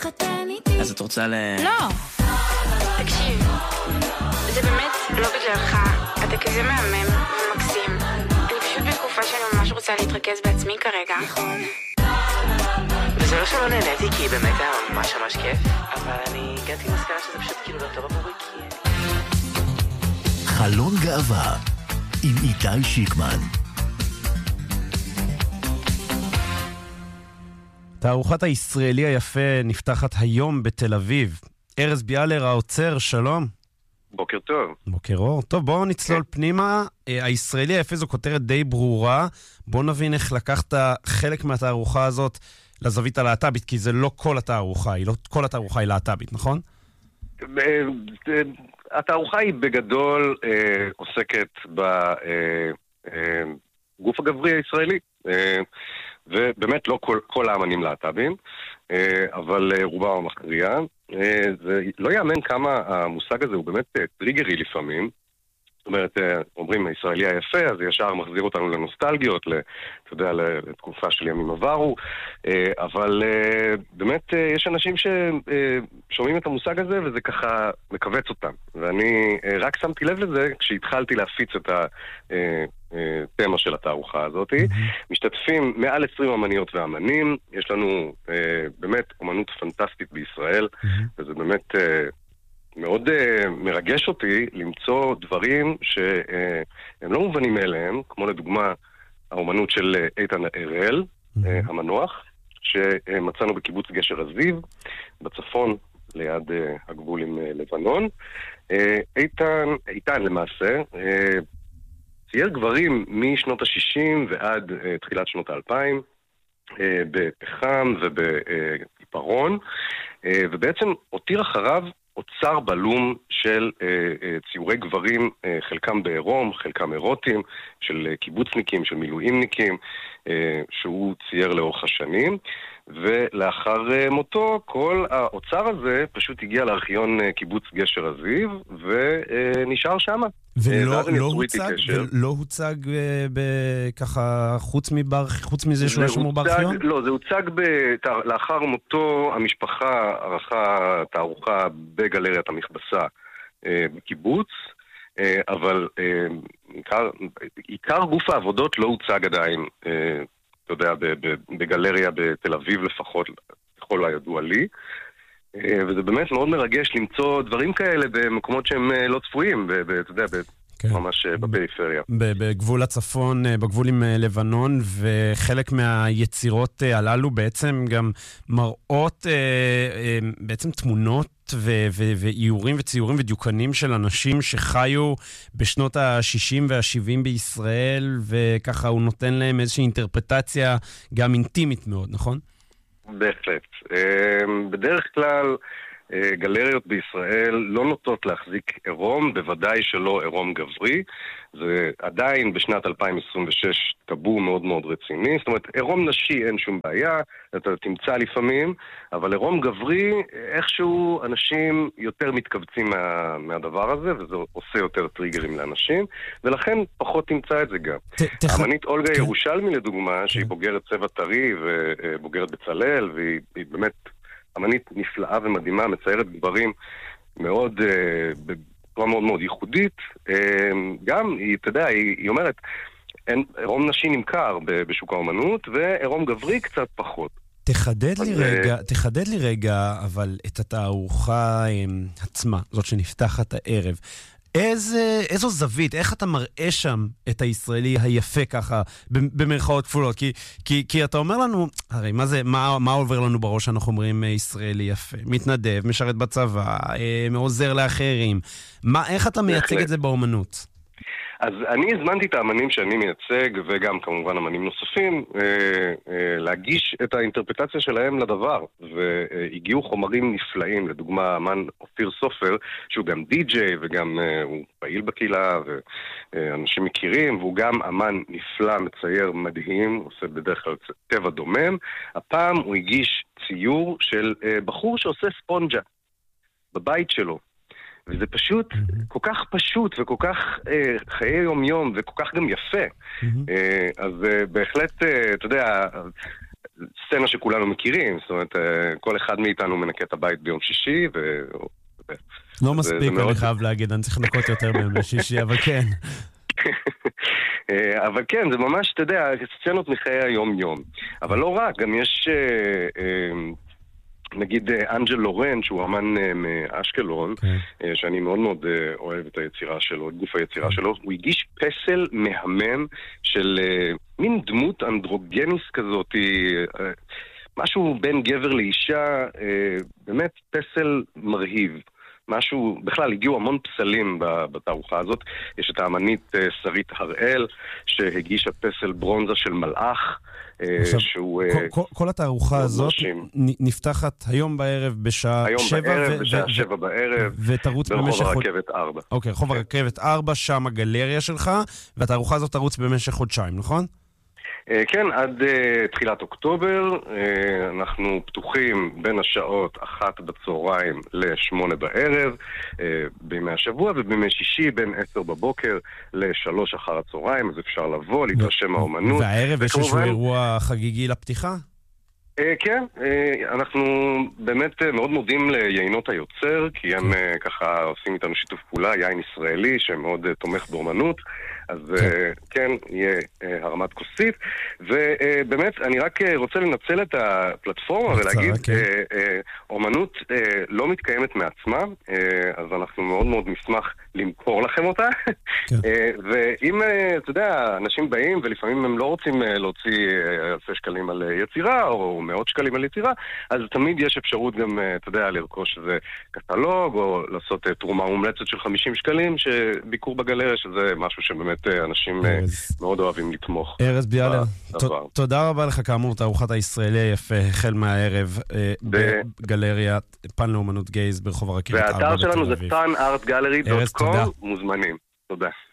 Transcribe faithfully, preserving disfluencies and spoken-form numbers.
להתחתן איתי. אז את רוצה ל... לא. תקשיב, זה באמת לא בגללך. אתה כזה מהמם ומקסים. אני פשוט בתקופה שאני ממש רוצה להתרכז בעצמי כרגע. וזה לא שלא נהניתי, כי באמת היה ממש ממש כיף, אבל אני הגעתי למסקנה שזה פשוט כאילו לא טוב עבורי, כי... חלון גאווה עם איתי שיקמן. תערוכת הישראלי היפה נפתחת היום בתל אביב. ארז ביאלר העוצר, שלום. בוקר טוב. בוקר אור. טוב, בואו נצלול פנימה. הישראלי היפה זו כותרת די ברורה. בואו נבין איך לקחת חלק מהתערוכה הזאת לזווית הלהט"בית, כי זה לא כל התערוכה, היא לא כל התערוכה היא להט"בית, נכון? התערוכה היא בגדול אה, עוסקת בגוף אה, הגברי הישראלי, אה, ובאמת לא כל, כל האמנים להט"בים, אה, אבל אה, רובם המכריע. אה, זה לא יאמן כמה המושג הזה הוא באמת אה, טריגרי לפעמים. זאת אומרת, אומרים הישראלי היפה, אז ישר מחזיר אותנו לנוסטלגיות, אתה יודע, לתקופה של ימים עברו, אבל באמת יש אנשים ששומעים את המושג הזה וזה ככה מקווץ אותם. ואני רק שמתי לב לזה כשהתחלתי להפיץ את התמה של התערוכה הזאת. משתתפים מעל עשרים אמניות ואמנים, יש לנו באמת אומנות פנטסטית בישראל, וזה באמת... מאוד uh, מרגש אותי למצוא דברים שהם לא מובנים אליהם, כמו לדוגמה האומנות של uh, איתן אראל, mm-hmm. uh, המנוח, שמצאנו בקיבוץ גשר הזיו, בצפון, ליד uh, הגבול עם uh, לבנון. Uh, איתן, איתן למעשה, uh, צייר גברים משנות ה-שישים ועד uh, תחילת שנות ה-אלפיים, uh, בפחם ובעיפרון, uh, ובעצם הותיר אחריו אוצר בלום של אה, אה, ציורי גברים, אה, חלקם בעירום, חלקם אירוטיים, של אה, קיבוצניקים, של מילואימניקים, אה, שהוא צייר לאורך השנים. ולאחר אה, מותו, כל האוצר הזה פשוט הגיע לארכיון אה, קיבוץ גשר הזיו, ונשאר שמה. ולא, אה, לא, הוצג, ולא הוצג ככה, חוץ, מבר, חוץ מזה שהוא ישמור בארכיון? לא, זה הוצג ב, לאחר מותו, המשפחה ערכה תערוכה בגלריית המכבסה אה, בקיבוץ, אה, אבל אה, עיקר, עיקר גוף העבודות לא הוצג עדיין, אה, אתה יודע, בגלריה בתל אביב לפחות, ככל הידוע לי, וזה באמת מאוד מרגש למצוא דברים כאלה במקומות שהם לא צפויים, אתה יודע, ממש בפריפריה. בגבול הצפון, בגבול עם לבנון, וחלק מהיצירות הללו בעצם גם מראות בעצם תמונות ואיורים וציורים ודיוקנים של אנשים שחיו בשנות ה-שישים וה-שבעים בישראל, וככה הוא נותן להם איזושהי אינטרפרטציה גם אינטימית מאוד, נכון? בהחלט. בדרך כלל גלריות בישראל לא נוטות להחזיק עירום, בוודאי שלא עירום גברי. זה עדיין בשנת אלפיים עשרים ושש טאבו מאוד מאוד רציני. זאת אומרת, עירום נשי אין שום בעיה, אתה תמצא לפעמים, אבל עירום גברי, איכשהו אנשים יותר מתכווצים מה, מהדבר הזה, וזה עושה יותר טריגרים לאנשים, ולכן פחות תמצא את זה גם. האמנית אולגה ירושלמי לדוגמה, שהיא בוגרת צבע טרי ובוגרת בצלאל, והיא באמת אמנית נפלאה ומדהימה, מציירת גברים מאוד, בצורה מאוד מאוד ייחודית. גם, היא, אתה יודע, היא, היא אומרת, עירום נשי נמכר בשוק האמנות, ועירום גברי קצת פחות. תחדד לי רגע, תחדד לי רגע, אבל את התערוכה עצמה, זאת שנפתחת הערב, איזה, איזו זווית, איך אתה מראה שם את הישראלי היפה ככה, במרכאות כפולות? כי, כי, כי אתה אומר לנו, הרי מה זה, מה, מה עובר לנו בראש שאנחנו אומרים ישראלי יפה? מתנדב, משרת בצבא, עוזר לאחרים. מה, איך אתה מייצג את זה באומנות? אז אני הזמנתי את האמנים שאני מייצג, וגם כמובן אמנים נוספים, להגיש את האינטרפרטציה שלהם לדבר, והגיעו חומרים נפלאים, לדוגמה אמן אופיר סופר, שהוא גם די-ג'יי וגם הוא פעיל בקהילה, ואנשים מכירים, והוא גם אמן נפלא, מצייר מדהים, עושה בדרך כלל טבע דומם. הפעם הוא הגיש ציור של בחור שעושה ספונג'ה בבית שלו. וזה פשוט mm-hmm. כל כך פשוט וכל כך אה, חיי יום יום וכל כך גם יפה. Mm-hmm. אה, אז אה, בהחלט, אה, אתה יודע, סצנה שכולנו מכירים, זאת אומרת, כל אחד מאיתנו מנקה את הבית ביום שישי, ו... לא מספיק, אני חייב להגיד, אני צריך לנקות יותר ביום שישי, אבל כן. אבל כן, זה ממש, אתה יודע, סצנות מחיי היום-יום. אבל לא רק, גם יש, נגיד, אנג'ל לורן, שהוא אמן מאשקלון, שאני מאוד מאוד אוהב את היצירה שלו, את גוף היצירה שלו, הוא הגיש פסל מהמם של מין דמות אנדרוגניס כזאת, משהו בין גבר לאישה, באמת פסל מרהיב. משהו, בכלל הגיעו המון פסלים בתערוכה הזאת. יש את האמנית שרית הראל שהגישה פסל ברונזה של מלאך. עכשיו, שהוא, כל, כל התערוכה הזאת מרשים. נפתחת היום בערב בשעה היום שבע בערב, ו- בשעה ו- שבע בערב ותרוץ ברחוב במשך הרכבת ארבע. אוקיי, רחוב הרכבת ארבע, שם הגלריה שלך, והתערוכה הזאת תרוץ במשך חודשיים, נכון? כן, עד uh, תחילת אוקטובר, uh, אנחנו פתוחים בין השעות אחת בצהריים לשמונה בערב, uh, בימי השבוע, ובימי שישי בין עשר בבוקר לשלוש אחר הצהריים, אז אפשר לבוא, להתרשם מהאומנות. והערב יש איזשהו אירוע חגיגי לפתיחה? Uh, כן, uh, אנחנו באמת uh, מאוד מודים ליינות היוצר, כי הם uh, ככה עושים איתנו שיתוף פעולה, יין ישראלי שמאוד uh, תומך באומנות, אז כן, uh, כן יהיה uh, הרמת כוסית, ובאמת uh, אני רק uh, רוצה לנצל את הפלטפורמה ולהגיד, כן. uh, uh, אומנות uh, לא מתקיימת מעצמה, uh, אז אנחנו מאוד מאוד נשמח למכור לכם אותה, כן. uh, ואם, uh, אתה יודע, אנשים באים ולפעמים הם לא רוצים uh, להוציא uh, אלפי שקלים על uh, יצירה, או מאות שקלים על יצירה, אז תמיד יש אפשרות גם, אתה יודע, לרכוש איזה קטלוג, או לעשות תרומה מומלצת של חמישים שקלים, שביקור בגלריה, שזה משהו שבאמת אנשים מאוד אוהבים לתמוך. ארז ביאלר, תודה רבה לך כאמור, תערוכת הישראלי היפה, החל מהערב, בגלריה פן לאומנות גייז, ברחוב הרכבת ארבע בתל אביב. והאתר שלנו זה פן ארט גלרי דוט קום, מוזמנים. תודה.